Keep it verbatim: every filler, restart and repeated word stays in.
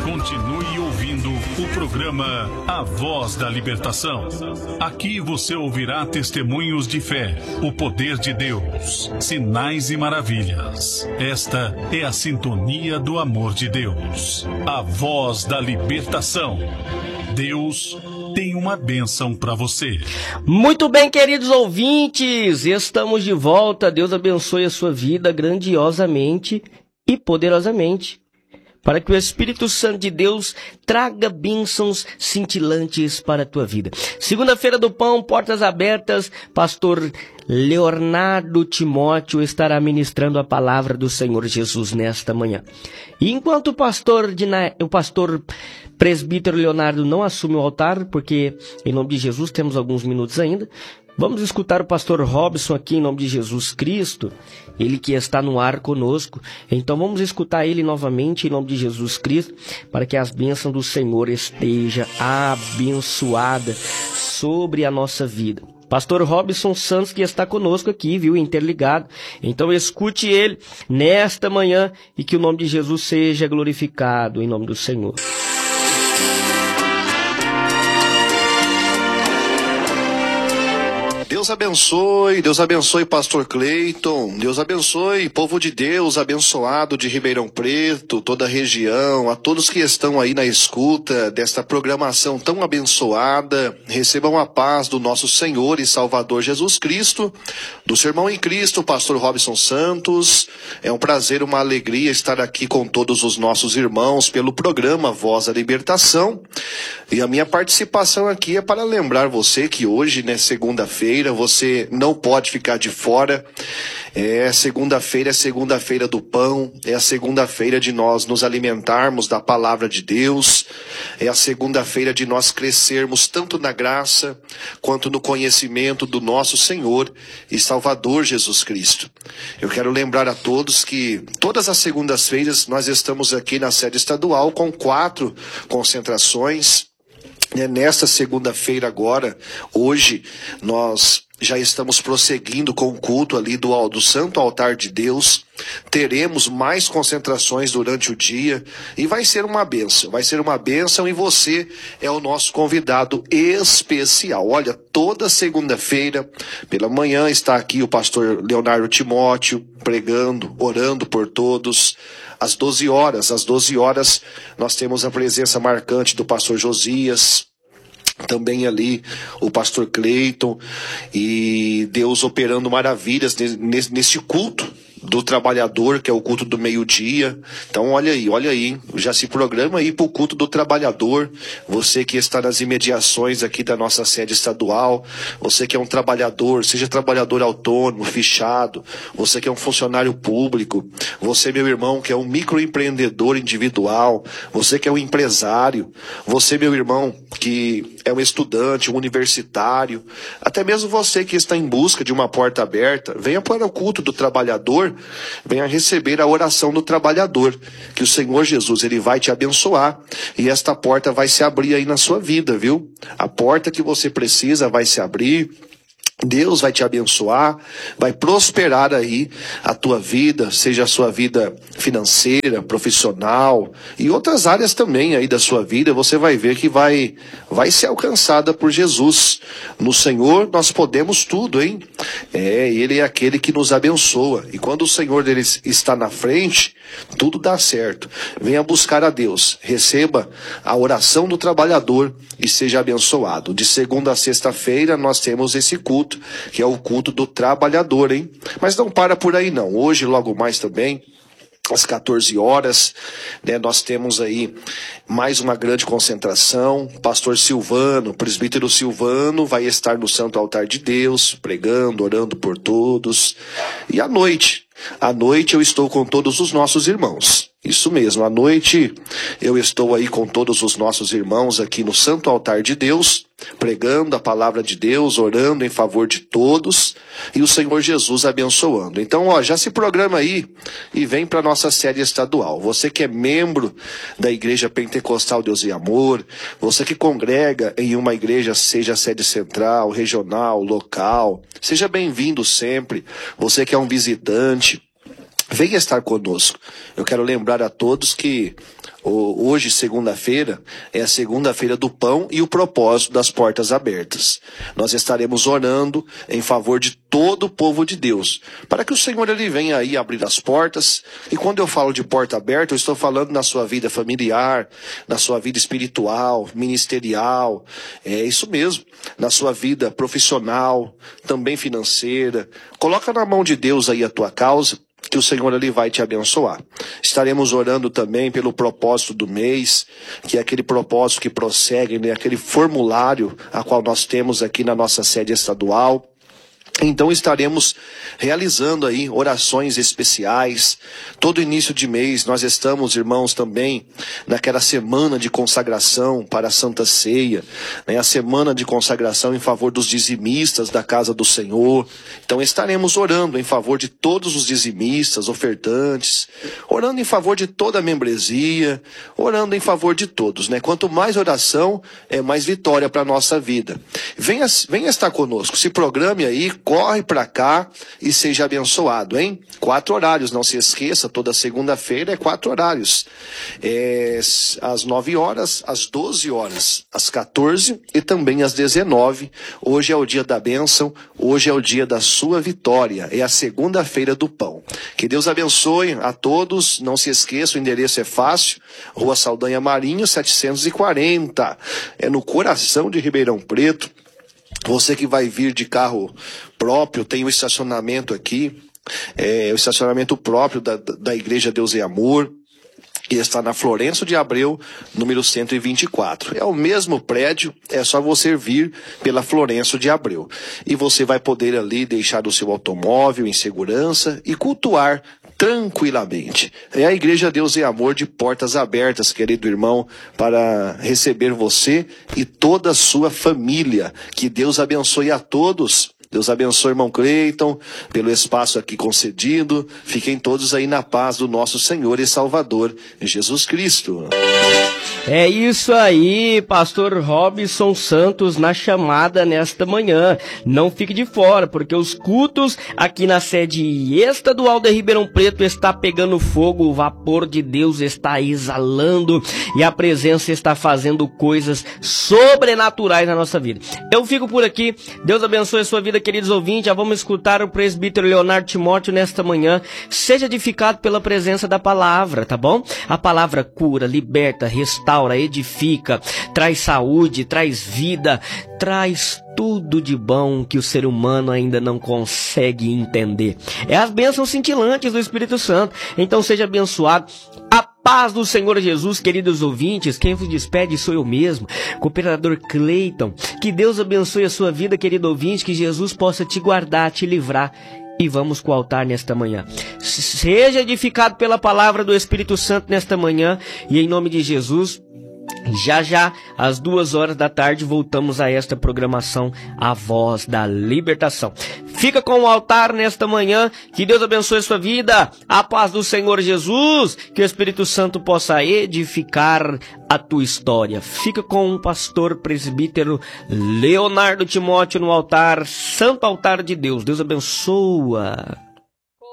Continue ouvindo o programa A Voz da Libertação. Aqui você ouvirá testemunhos de fé, o poder de Deus, sinais e maravilhas. Esta é a sintonia do amor de Deus. A Voz da Libertação. Deus tem uma bênção para você. Muito bem, queridos ouvintes, estamos de volta. Deus abençoe a sua vida grandiosamente e poderosamente, para que o Espírito Santo de Deus traga bênçãos cintilantes para a tua vida. Segunda-feira do Pão, portas abertas, pastor Leonardo Timóteo estará ministrando a palavra do Senhor Jesus nesta manhã. E enquanto o pastor, o pastor presbítero Leonardo não assume o altar, porque em nome de Jesus temos alguns minutos ainda, vamos escutar o pastor Robson aqui em nome de Jesus Cristo, ele que está no ar conosco. Então vamos escutar ele novamente em nome de Jesus Cristo, para que as bênçãos do Senhor estejam abençoadas sobre a nossa vida. Pastor Robson Santos que está conosco aqui, viu, interligado. Então escute ele nesta manhã e que o nome de Jesus seja glorificado em nome do Senhor. Deus abençoe, Deus abençoe pastor Cleiton, Deus abençoe povo de Deus abençoado de Ribeirão Preto, toda a região, a todos que estão aí na escuta desta programação tão abençoada. Recebam a paz do nosso Senhor e Salvador Jesus Cristo, do seu irmão em Cristo, pastor Robson Santos. É um prazer, uma alegria estar aqui com todos os nossos irmãos pelo programa Voz da Libertação. E a minha participação aqui é para lembrar você que hoje, né, segunda-feira, você não pode ficar de fora. É segunda-feira, é segunda-feira do pão, é a segunda-feira de nós nos alimentarmos da palavra de Deus, é a segunda-feira de nós crescermos tanto na graça quanto no conhecimento do nosso Senhor e Salvador Jesus Cristo. Eu quero lembrar a todos que todas as segundas-feiras nós estamos aqui na sede estadual com quatro concentrações. Nesta segunda-feira agora, hoje, nós já estamos prosseguindo com o culto ali do, do Santo Altar de Deus. Teremos mais concentrações durante o dia e vai ser uma bênção, vai ser uma bênção e você é o nosso convidado especial. Olha, toda segunda-feira pela manhã está aqui o pastor Leonardo Timóteo pregando, orando por todos. Às doze horas, às doze horas nós temos a presença marcante do pastor Josias, também ali o pastor Cleiton, e Deus operando maravilhas nesse, nesse culto do trabalhador, que é o culto do meio-dia. Então olha aí, olha aí, hein? Já se programa aí para o culto do trabalhador. Você que está nas imediações aqui da nossa sede estadual, você que é um trabalhador, seja trabalhador autônomo, fichado, você que é um funcionário público, você, meu irmão, que é um microempreendedor individual, você que é um empresário, você, meu irmão, que é um estudante, um universitário, até mesmo você que está em busca de uma porta aberta, venha para o culto do trabalhador, venha receber a oração do trabalhador, que o Senhor Jesus, ele vai te abençoar, e esta porta vai se abrir aí na sua vida, viu? A porta que você precisa vai se abrir. Deus vai te abençoar, vai prosperar aí a tua vida, seja a sua vida financeira, profissional e outras áreas também aí da sua vida. Você vai ver que vai, vai ser alcançada por Jesus. No Senhor nós podemos tudo, hein? É, Ele é aquele que nos abençoa. E quando o Senhor dele está na frente, tudo dá certo. Venha buscar a Deus, receba a oração do trabalhador e seja abençoado. De segunda a sexta-feira nós temos esse culto, que é o culto do trabalhador, hein? Mas não para por aí não. Hoje, logo mais também, às quatorze horas, né, nós temos aí mais uma grande concentração. Pastor Silvano, presbítero Silvano, vai estar no Santo Altar de Deus, pregando, orando por todos. E à noite, à noite eu estou com todos os nossos irmãos. Isso mesmo, à noite eu estou aí com todos os nossos irmãos aqui no Santo Altar de Deus, pregando a palavra de Deus, orando em favor de todos e o Senhor Jesus abençoando. Então, ó, já se programa aí e vem para nossa série estadual. Você que é membro da Igreja Pentecostal Deus e Amor, você que congrega em uma igreja, seja sede central, regional, local, seja bem-vindo sempre. Você que é um visitante, venha estar conosco. Eu quero lembrar a todos que Hoje, segunda-feira, é a segunda-feira do pão e o propósito das portas abertas. Nós estaremos orando em favor de todo o povo de Deus, para que o Senhor ele venha aí abrir as portas. E quando eu falo de porta aberta, eu estou falando na sua vida familiar, na sua vida espiritual, ministerial, é isso mesmo, na sua vida profissional, também financeira. Coloca na mão de Deus aí a tua causa, que o Senhor ele vai te abençoar. Estaremos orando também pelo propósito do mês, que é aquele propósito que prossegue, né, aquele formulário a qual nós temos aqui na nossa sede estadual. Então estaremos realizando aí orações especiais. Todo início de mês nós estamos, irmãos, também naquela semana de consagração para a Santa Ceia, né? A semana de consagração em favor dos dizimistas da casa do Senhor. Então estaremos orando em favor de todos os dizimistas, ofertantes, orando em favor de toda a membresia, orando em favor de todos, né? Quanto mais oração, é mais vitória para a nossa vida. Venha, venha estar conosco, se programe aí, corre para cá e seja abençoado, hein? Quatro horários, não se esqueça, toda segunda-feira é quatro horários. É, às nove horas, às doze horas, às quatorze e também às dezenove. Hoje é o dia da bênção, hoje é o dia da sua vitória, é a segunda-feira do pão. Que Deus abençoe a todos, não se esqueça, o endereço é fácil, Rua Saldanha Marinho, setecentos e quarenta, é no coração de Ribeirão Preto. Você que vai vir de carro próprio, tem o estacionamento aqui, é, o estacionamento próprio da, da Igreja Deus e Amor, que está na Florencio de Abreu, número cento e vinte e quatro. É o mesmo prédio, é só você vir pela Florencio de Abreu. E você vai poder ali deixar o seu automóvel em segurança e cultuar tranquilamente. É a Igreja Deus e Amor de portas abertas, querido irmão, para receber você e toda a sua família. Que Deus abençoe a todos. Deus abençoe, irmão Cleiton, pelo espaço aqui concedido. Fiquem todos aí na paz do nosso Senhor e Salvador, Jesus Cristo. É isso aí, pastor Robson Santos na chamada nesta manhã. Não fique de fora, porque os cultos aqui na sede estadual de Ribeirão Preto está pegando fogo, o vapor de Deus está exalando e a presença está fazendo coisas sobrenaturais na nossa vida. Eu fico por aqui, Deus abençoe a sua vida, queridos ouvintes. Já vamos escutar o presbítero Leonardo Timóteo nesta manhã. Seja edificado pela presença da palavra, tá bom? A palavra cura, liberta, restaura, edifica, traz saúde, traz vida, traz tudo de bom que o ser humano ainda não consegue entender. É as bênçãos cintilantes do Espírito Santo. Então seja abençoado. A paz do Senhor Jesus, queridos ouvintes. Quem vos despede sou eu mesmo, cooperador Cleiton. Que Deus abençoe a sua vida, querido ouvinte. Que Jesus possa te guardar, te livrar. E vamos com o altar nesta manhã. Seja edificado pela palavra do Espírito Santo nesta manhã. E em nome de Jesus, já já, às duas horas da tarde, voltamos a esta programação, A Voz da Libertação. Fica com o altar nesta manhã. Que Deus abençoe a sua vida. A paz do Senhor Jesus. Que o Espírito Santo possa edificar a tua história. Fica com o pastor presbítero Leonardo Timóteo no altar, Santo Altar de Deus. Deus abençoa.